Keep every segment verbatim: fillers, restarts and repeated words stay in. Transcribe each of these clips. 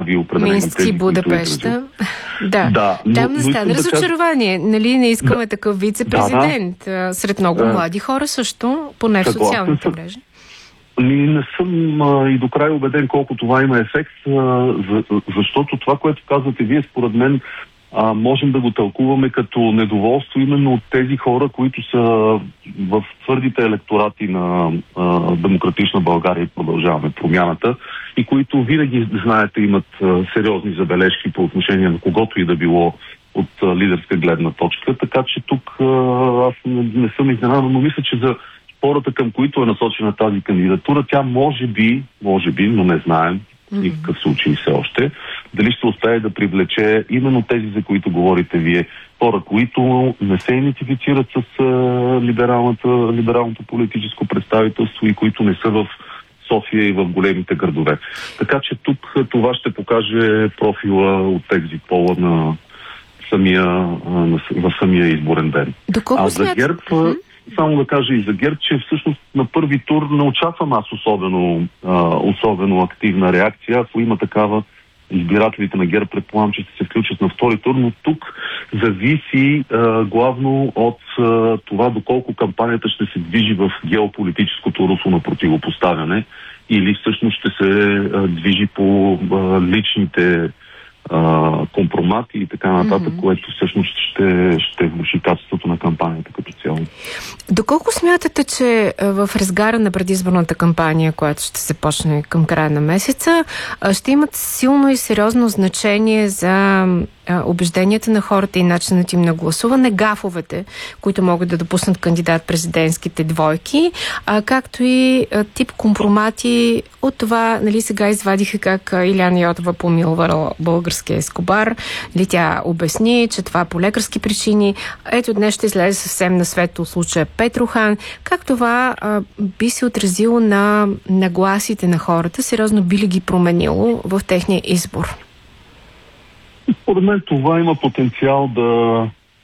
ви определено Минск тези, и Будапеща. Да. да но, Там настана разочарование. Да кажа... Нали, не искаме да. такъв вице-президент. Да, да. Сред много да. млади хора също, поне в социалните мрежи. Не съм а, и до край убеден колко това има ефект, а, за, защото това, което казвате вие, според мен, а, можем да го тълкуваме като недоволство именно от тези хора, които са в твърдите електорати на а, Демократична България и Продължаваме промяната и които винаги, знаете, имат а, сериозни забележки по отношение на когото и да било от а, лидерска гледна точка. Така че тук а, аз не, не съм изненадан, но мисля, че за хората, към които е насочена тази кандидатура, тя може би, може би, но не знаем в никакъв случай все още, дали ще успее да привлече именно тези, за които говорите вие, хора, които не се идентифицират с либералната, либералното политическо представителство и които не са в София и в големите градове. Така че тук това ще покаже профила от екзит пола на самия, на, в самия изборен ден. Доколко а за ГЕРБ... Mm-hmm. Само да кажа и за ГЕРБ, че всъщност на първи тур не очаквам аз особено, а, особено активна реакция. Ако има такава, избирателите на ГЕРБ предполагам, че ще се включат на втори тур, но тук зависи а, главно от а, това доколко кампанията ще се движи в геополитическото русло на противопоставяне или всъщност ще се а, движи по а, личните Uh, компромати и така нататък, mm-hmm. което всъщност ще, ще влоши качеството на кампанията като цяло. Доколко смятате, че в разгара на предизборната кампания, която ще се почне към края на месеца, ще имат силно и сериозно значение за убежденията на хората и начинът им на гласуване, гафовете, които могат да допуснат кандидат-президентските двойки, а, както и а, тип компромати от това, нали, сега извадиха как Илияна Йотова помилвала българския Ескобар, ли тя обясни, че това по лекарски причини. Ето днес ще излезе съвсем на светло случая Петрохан. Как това а, би се отразило на нагласите на хората, сериозно би ли ги променило в техния избор? Според мен това има потенциал да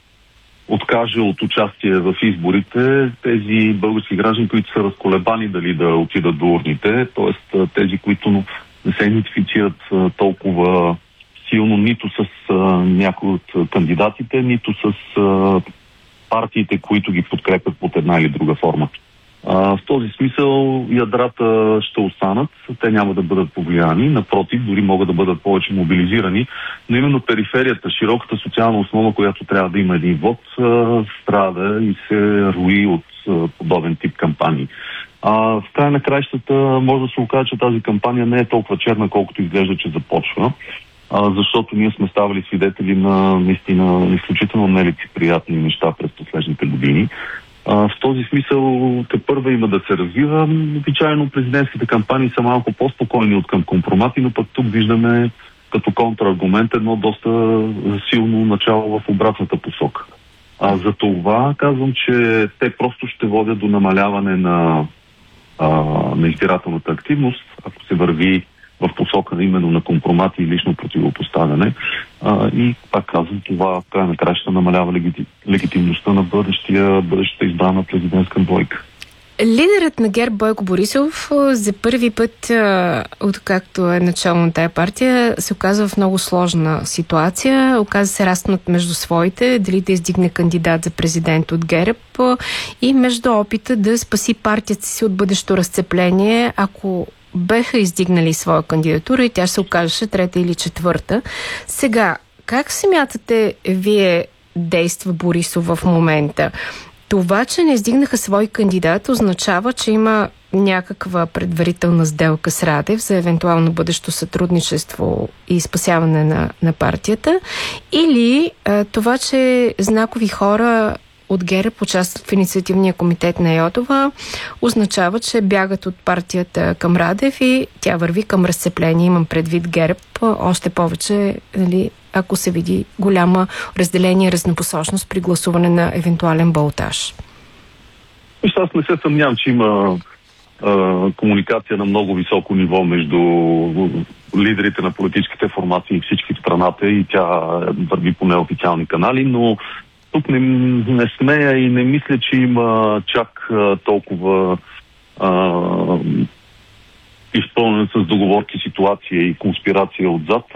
откаже от участие в изборите тези български граждани, които са разколебани дали да отидат до урните, т.е. тези, които не се идентифицират толкова силно нито с някои от кандидатите, нито с партиите, които ги подкрепят под една или друга форма. В този смисъл ядрата ще останат, те няма да бъдат повлияни, напротив, дори могат да бъдат повече мобилизирани, но именно периферията, широката социална основа, която трябва да има един вод, страда и се руи от подобен тип кампании. А, в края на краищата може да се окаже, че тази кампания не е толкова черна, колкото изглежда, че започва, а, защото ние сме ставали свидетели на наистина изключително нелицеприятни неща през последните години. Uh, в този смисъл тепърва има да се развива. Обичайно президентските кампании са малко по-спокойни от към компромати, но пък тук виждаме като контраргумент едно доста силно начало в обратната посока. А за това казвам, че те просто ще водят до намаляване на, а, на избирателната активност, ако се върви в посока именно на компромати и лично противопоставяне. А, и пак казвам, това в край на края ще намалява легити... легитимността на бъдещия, бъдещата избрана президентска двойка. Лидерът на ГЕРБ Бойко Борисов за първи път, откакто е начало на тая партия, се оказва в много сложна ситуация. Оказа се разпнат между своите, дали да издигне кандидат за президент от ГЕРБ и между опита да спаси партията си от бъдещо разцепление, ако беха издигнали своя кандидатура и тя се окажеше трета или четвърта. Сега, как смятате вие действа Борисов в момента? Това, че не издигнаха свой кандидат, означава, че има някаква предварителна сделка с Радев за евентуално бъдещо сътрудничество и спасяване на, на партията, или а, това, че знакови хора от ГЕРБ участват в инициативния комитет на Йотова, означава, че бягат от партията към Радев и тя върви към разцепление. Имам предвид ГЕРБ, още повече, нали, ако се види голяма разделение и разнопосочност при гласуване на евентуален балотаж. Аз не се съмнявам, че има а, комуникация на много високо ниво между лидерите на политическите формации и всички в страната и тя върви по неофициални канали, но тук не, не смея и не мисля, че има чак а, толкова а, изпълнена с договорки ситуация и конспирация отзад.